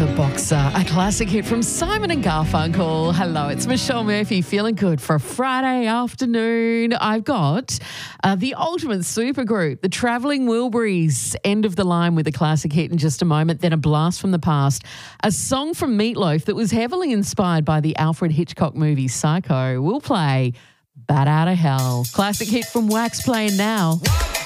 Boxer, a classic hit from Simon and Garfunkel. Hello, it's Michelle Murphy, feeling good for a Friday afternoon. I've got the ultimate supergroup, the Travelling Wilburys, end of the line with a classic hit in just a moment, then a blast from the past, a song from Meatloaf that was heavily inspired by the Alfred Hitchcock movie Psycho. We'll play Bat Out of Hell, classic hit from Wax playing now.